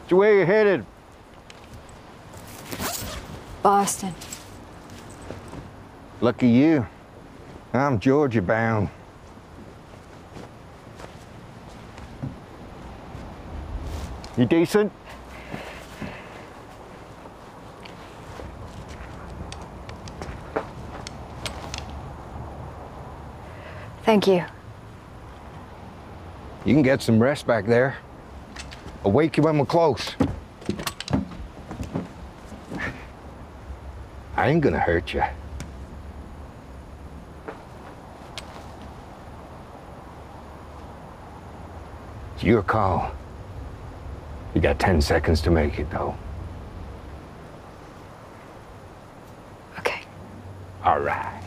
So where you headed? Boston. Lucky you. I'm Georgia bound. You decent? Thank you. You can get some rest back there. I'll wake you when we're close. I ain't gonna hurt you. It's your call. You got 10 seconds to make it, though. Okay. All right.